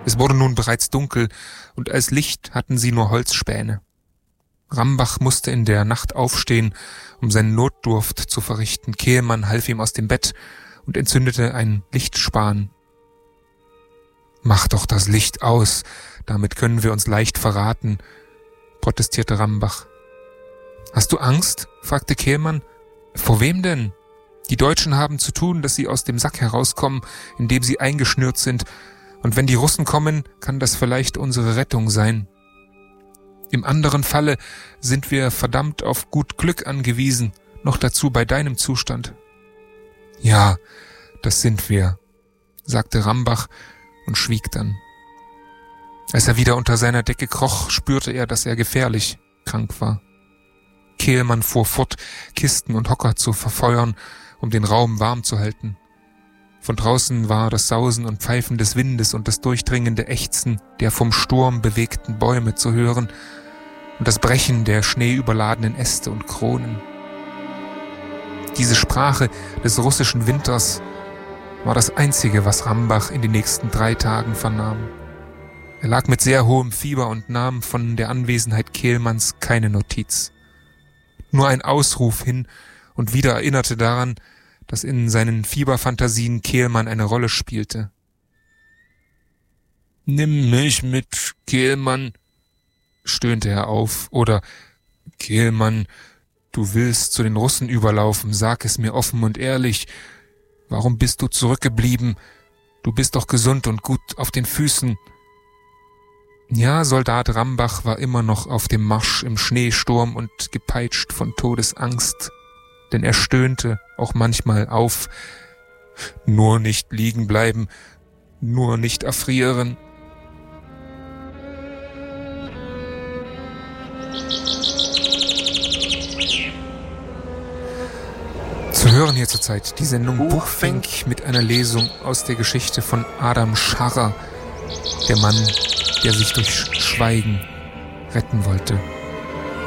Es wurde nun bereits dunkel, und als Licht hatten sie nur Holzspäne. Rambach musste in der Nacht aufstehen, um seinen Notdurft zu verrichten. Kehlmann half ihm aus dem Bett und entzündete einen Lichtspan. »Mach doch das Licht aus, damit können wir uns leicht verraten«, protestierte Rambach. »Hast du Angst?« fragte Kehlmann. »Vor wem denn? Die Deutschen haben zu tun, dass sie aus dem Sack herauskommen, in dem sie eingeschnürt sind, und wenn die Russen kommen, kann das vielleicht unsere Rettung sein. Im anderen Falle sind wir verdammt auf gut Glück angewiesen, noch dazu bei deinem Zustand.« »Ja, das sind wir«, sagte Rambach und schwieg dann. Als er wieder unter seiner Decke kroch, spürte er, dass er gefährlich krank war. Kehlmann fuhr fort, Kisten und Hocker zu verfeuern, um den Raum warm zu halten. Von draußen war das Sausen und Pfeifen des Windes und das durchdringende Ächzen der vom Sturm bewegten Bäume zu hören und das Brechen der schneeüberladenen Äste und Kronen. Diese Sprache des russischen Winters war das Einzige, was Rambach in den nächsten 3 Tagen vernahm. Er lag mit sehr hohem Fieber und nahm von der Anwesenheit Kehlmanns keine Notiz. Nur ein Ausruf hin und wieder erinnerte daran, dass in seinen Fieberfantasien Kehlmann eine Rolle spielte. »Nimm mich mit, Kehlmann«, stöhnte er auf, oder »Kehlmann, du willst zu den Russen überlaufen, sag es mir offen und ehrlich. Warum bist du zurückgeblieben? Du bist doch gesund und gut auf den Füßen.« Ja, Soldat Rambach war immer noch auf dem Marsch im Schneesturm und gepeitscht von Todesangst, denn er stöhnte auch manchmal auf. »Nur nicht liegen bleiben, nur nicht erfrieren.« Zu hören hier zurzeit die Sendung Buchfink mit einer Lesung aus der Geschichte von Adam Scharrer, der Mann, der sich durch Schweigen retten wollte.